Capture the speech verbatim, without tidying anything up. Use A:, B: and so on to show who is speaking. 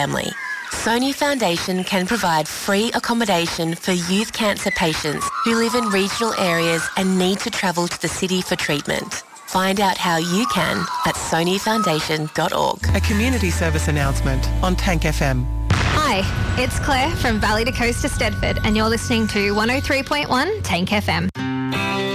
A: family. Sony Foundation can provide free accommodation for youth cancer patients who live in regional areas and need to travel to the city for treatment. Find out how you can at sony foundation dot org.
B: A community service announcement on Tank F M.
C: Hi, it's Claire from Valley to Coast to Stedford and you're listening to one oh three point one Tank F M.